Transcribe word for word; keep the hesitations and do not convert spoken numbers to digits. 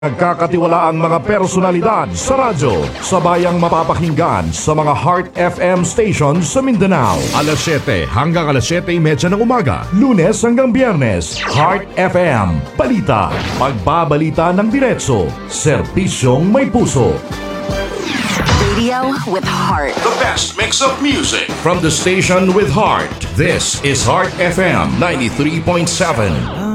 Nagkakatiwalaang mga personalidad sa radyo, sabayang mapapakinggan sa mga Heart F M stations sa Mindanao. alas siyete hanggang alas siyete trenta ng umaga, Lunes hanggang Biyernes, Heart F M. Balita, pagbabalita ng diretso, serbisyong may puso. Radio with heart. The best mix of music from the station with heart. This is Heart F M ninety-three point seven.